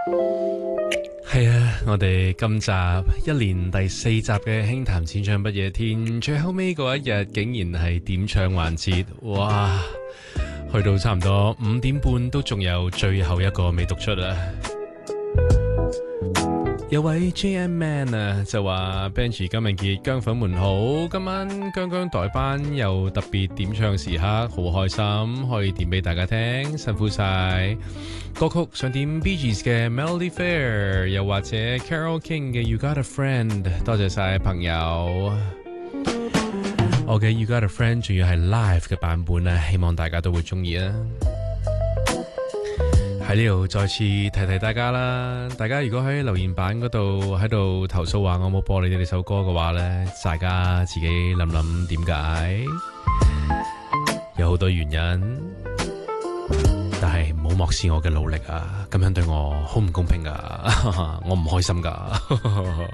係啊，我哋今集一連第4集嘅輕談淺唱不夜天，最後尾嗰一日竟然係點唱環節，哇！去到差唔多5點半都仲有最後一個未讀出啊！有位 JM Man 啊就話 Benji 金明傑姜粉們好，今晚姜姜代班有特別點唱時刻，好開心，可以點俾大家聽，辛苦晒。歌曲想點 Bee Gees 嘅 Melody Fair， 又或者 Carole King 嘅 You Got a Friend， 多謝晒朋友。我嘅 You Got a Friend 仲要係 live 嘅版本啊，希望大家都會中意啊！喺呢度再次提提大家啦，大家如果喺留言板嗰度喺度投訴話我冇播你哋呢首歌嘅話呢，大家自己諗諗點解，有好多原因，但係唔好漠視我嘅努力啊！咁樣對我好唔公平噶，我唔開心噶。